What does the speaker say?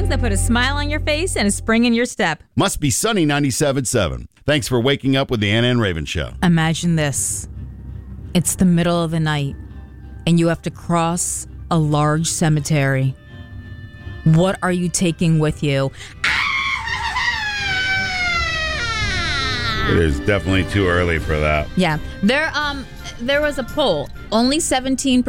sounds that put a smile on your face and a spring in your step. Must be Sunny 97.7. Thanks for waking up with the Anna and Raven Show. Imagine this. It's the middle of the night, and you have to cross a large cemetery. What are you taking with you? It is definitely too early for that. Yeah. There was a poll. Only 17%